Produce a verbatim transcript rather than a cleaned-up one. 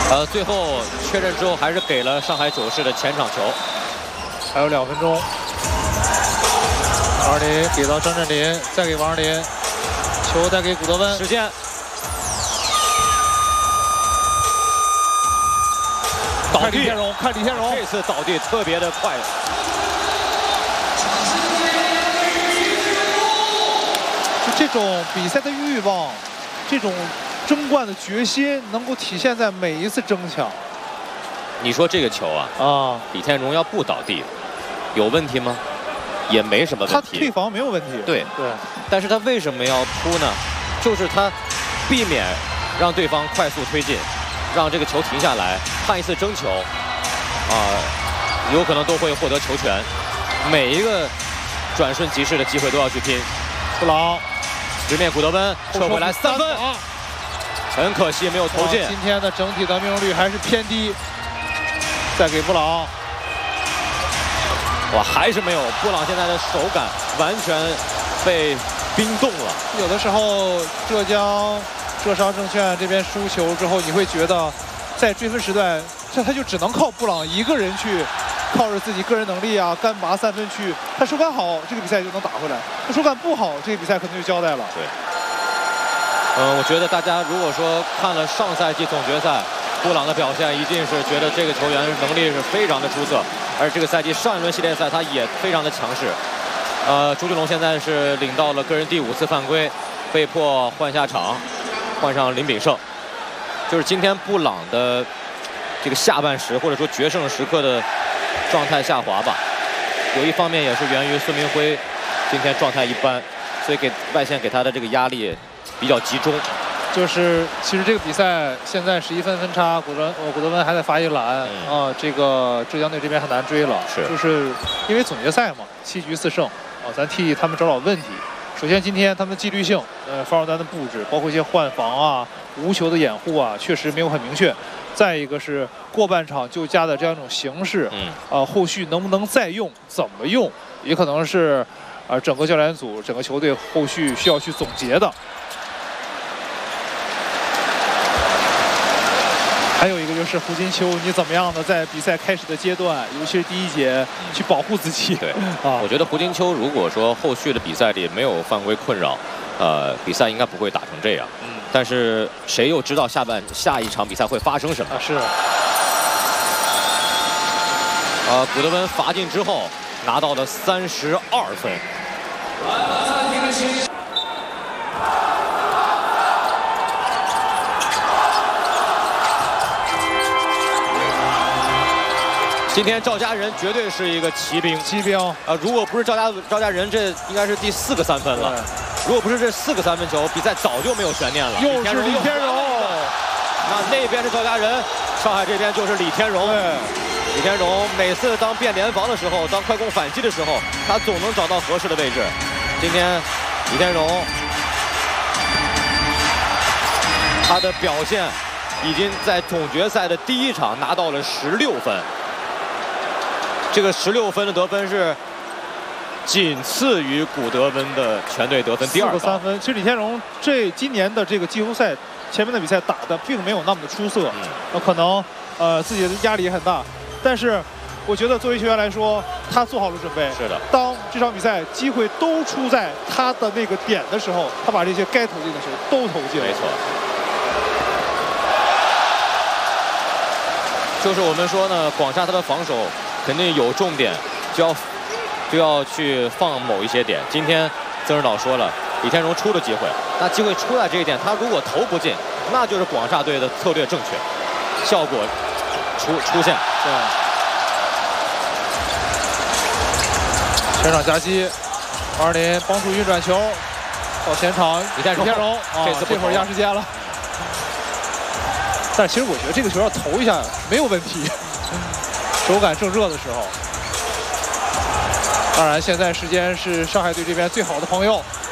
呃，最后确认之后还是给了上海九世的前场球。 还有两分钟，王林给到张镇麟，再给王林，球再给古德温。 时间。 看李天荣，看李天荣， 这次倒地特别的快。 就这种比赛的欲望，这种争冠的决心，能够体现在每一次争抢。 你说这个球啊，啊，李天荣要不倒地，有问题吗？也没什么问题。 他退防没有问题。 对对。 但是他为什么要扑呢？就是他避免让对方快速推进，让这个球停下来，判一次争球，啊，有可能都会获得球权。每一个转瞬即逝的机会都要去拼。 布朗。 直面古德温，撤回来三分，很可惜没有投进。 今天的整体得命中率还是偏低。再给布朗， 哇，还是没有。布朗现在的手感完全被冰冻了。 有的时候，浙江浙商证券这边输球之后，你会觉得，在追分时段，这他就只能靠布朗一个人去。靠着自己个人能力啊，干拔三分去，他手感好，这个比赛就能打回来；他手感不好，这个比赛可能就交代了。 对。嗯，我觉得大家如果说看了上赛季总决赛，布朗的表现，一定是觉得这个球员能力是非常的出色，而这个赛季上一轮系列赛他也非常的强势。呃，朱俊龙现在是领到了个人第五次犯规，被迫换下场，换上林炳胜。就是今天布朗的这个下半时或者说决胜时刻的状态下滑吧，有一方面也是源于孙铭徽今天状态一般，所以给外线给他的这个压力比较集中。 就是其实这个比赛现在十一分分差，古德呃古德温还在罚一篮啊、嗯呃，这个浙江队这边很难追了。 是， 就是因为总决赛嘛，七局四胜啊，咱替他们找找问题。首先今天他们的纪律性，呃，防守端的布置，包括一些换防啊、无球的掩护啊，确实没有很明确。再一个是过半场就加的这样一种形式，嗯，呃，后续能不能再用，怎么用，也可能是，呃，整个教练组、整个球队后续需要去总结的。还有一个就是胡金秋，你怎么样的在比赛开始的阶段，尤其是第一节去保护自己？ 对，啊，我觉得胡金秋如果说后续的比赛里没有犯规困扰，呃，比赛应该不会打成这样。嗯。但是谁又知道下半下一场比赛会发生什么？ 啊，是。 呃，古德温罚进之后拿到了三十二分。今天赵家人绝对是一个骑兵， 骑兵啊、 呃！如果不是赵家赵家人，这应该是第四个三分了。如果不是这四个三分球，比赛早就没有悬念了。 又是李天荣， 那那边是赵家人，上海这边就是李天荣。李天荣每次当变联防的时候，当快攻反击的时候，他总能找到合适的位置。今天李天荣他的表现已经在总决赛的第一场拿到了十六分。这个十六分的得分是仅次于古德温的全队得分第二高。 三分。其实李天荣这今年的这个季后赛前面的比赛打的并没有那么的出色，嗯、那可能呃自己的压力也很大。但是我觉得作为球员来说，他做好了准备。 是的。当这场比赛机会都出在他的那个点的时候，他把这些该投进的球都投进了。 没错。就是我们说呢，广厦他的防守肯定有重点，就要就要去放某一些点。今天曾指导说了，李天荣出了机会，那机会出在这一点，他如果投不进，那就是广厦队的策略正确，效果出出现。 对。前场夹击，王二林帮助运转球到前场， 李天荣啊， 这次这会儿压时间了。但其实我觉得这个球要投一下没有问题，手感正热的时候。当然，现在时间是上海队这边最好的朋友。